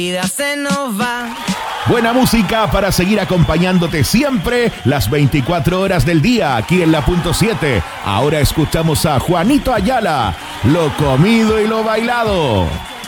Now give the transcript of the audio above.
vida se nos va. Buena música para seguir acompañándote siempre las 24 horas del día aquí en la Punto 7. Ahora escuchamos a Juanito Ayala, Lo comido y lo bailado.